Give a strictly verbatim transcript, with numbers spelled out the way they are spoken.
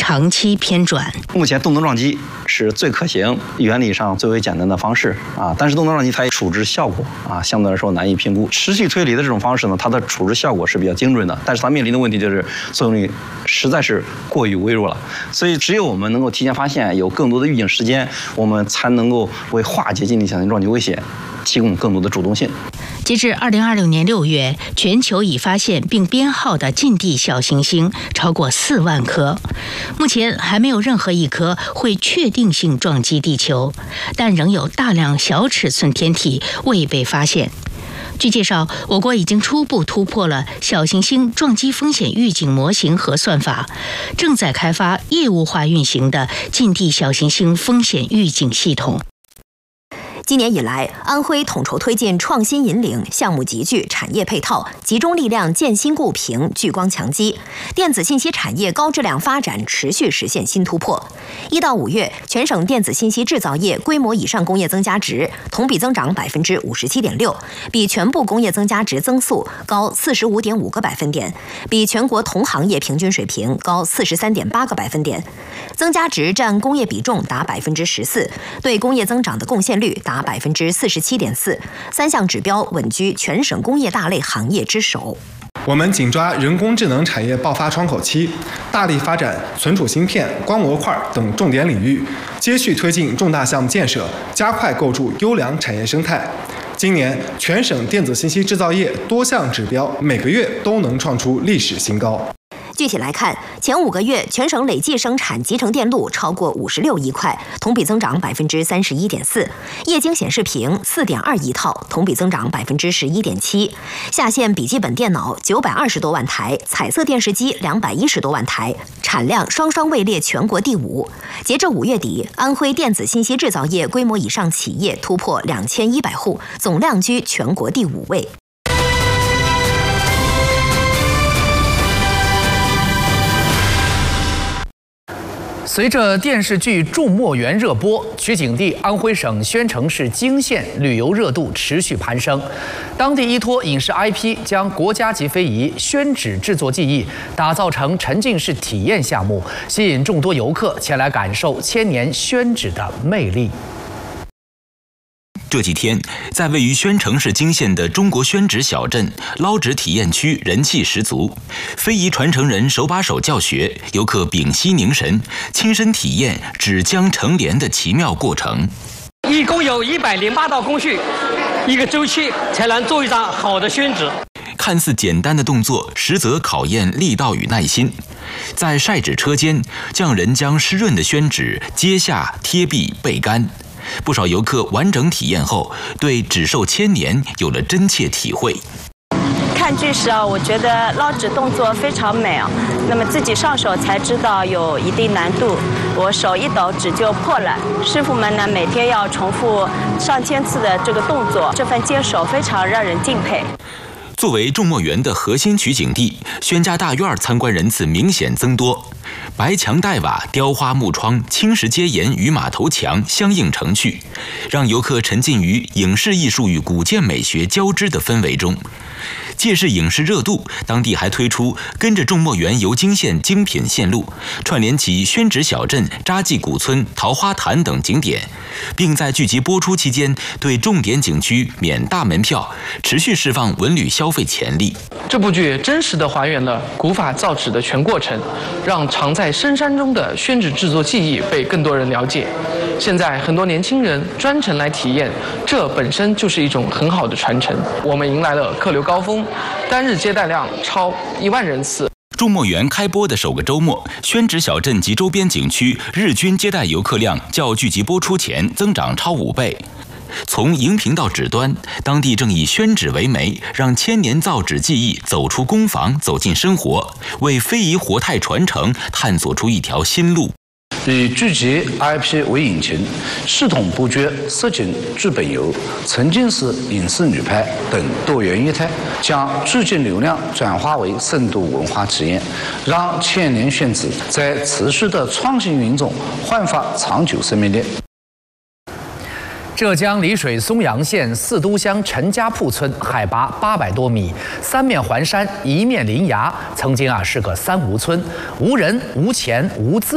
长期偏转。 目前动能撞击是最可行、原理上最为简单的方式啊，但是动能撞击它处置效果啊相对来说难以评估。持续推理的这种方式呢，它的处置效果是比较精准的，但是它面临的问题就是作用力实在是过于微弱了，所以只有我们能够提前发现，有更多的预警时间，我们才能够为化解近地小行星撞击威胁提供更多的主动性。 截至二零二六年六月，全球已发现并编号的近地小行星超过四万颗，目前还没有任何一颗会确定性撞击地球，但仍有大量小尺寸天体未被发现。据介绍，我国已经初步突破了小行星撞击风险预警模型和算法，正在开发业务化运行的近地小行星风险预警系统。 今年以来，安徽统筹推进创新引领，项目集聚，产业配套，集中力量建新固平，聚光强基，电子信息产业高质量发展持续实现新突破。一到五月，全省电子信息制造业规模以上工业增加值同比增长百分之五十七点六，比全部工业增加值增速高四十五点五个百分点，比全国同行业平均水平高四十三点八个百分点。增加值占工业比重达百分之十四，对工业增长的贡献率达百分之四十七点四，三项指标稳居全省工业大类行业之首。 我们紧抓人工智能产业爆发窗口期，大力发展存储芯片、光模块等重点领域，接续推进重大项目建设，加快构筑优良产业生态。今年，全省电子信息制造业多项指标每个月都能创出历史新高。 具体来看，前五个月全省累计生产集成电路超过五十六亿块，同比增长百分之三十一点四；液晶显示屏四点二亿套，同比增长百分之十一点七；下线笔记本电脑九百二十多万台，彩色电视机两百一十多万台，产量双双位列全国第五。截至五月底，安徽电子信息制造业规模以上企业突破两千一百户，总量居全国第五位。 随着电视剧《种墨园》热播，取景地安徽省宣城市泾县旅游热度持续攀升。当地依托影视 I P， 将国家级非遗宣纸制作技艺打造成沉浸式体验项目，吸引众多游客前来感受千年宣纸的魅力。 这几天，在位于宣城市泾县的中国宣纸小镇捞纸体验区人气十足，非遗传承人手把手教学，游客屏息凝神，亲身体验纸浆成帘的奇妙过程。 一共有一百零八道工序，一个周期才能做一张好的宣纸。 看似简单的动作，实则考验力道与耐心。在晒纸车间，匠人将湿润的宣纸揭下、贴壁、焙干。不少游客完整体验后，对纸寿千年有了真切体会。 看剧时啊，我觉得捞纸动作非常美啊，那么自己上手才知道有一定难度，我手一抖纸就破了。师傅们呢，每天要重复上千次的这个动作，这份坚守非常让人敬佩。 作为种墨园的核心取景地，宣家大院参观人次明显增多。白墙黛瓦、雕花木窗、青石阶檐与马头墙相映成趣，让游客沉浸于影视艺术与古建美学交织的氛围中。借势影视热度，当地还推出跟着种墨园游泾县精品线路，串联起宣纸小镇、扎记古村、桃花潭等景点，并在剧集播出期间对重点景区免大门票，持续释放文旅消费潜力。 这部剧真实地还原了古法造纸的全过程，让藏在深山中的宣纸制作技艺被更多人了解。现在很多年轻人专程来体验，这本身就是一种很好的传承。我们迎来了客流高峰，单日接待量超一万人次。 种墨园开播的首个周末，宣纸小镇及周边景区日均接待游客量较剧集播出前增长超五倍。从荧屏到纸端，当地正以宣纸为媒，让千年造纸技艺走出工坊，走进生活，为非遗活态传承探索出一条新路。 以剧集 I P 为引擎，系统布局实景剧本游、沉浸式影视旅拍等多元业态，将剧集流量转化为深度文化体验，让千年宣纸在持续的创新运中焕发长久生命力。 浙江丽水松阳县四都乡陈家铺村海拔八百多米，三面环山，一面临崖，曾经啊是个三无村，无人、无钱、无资。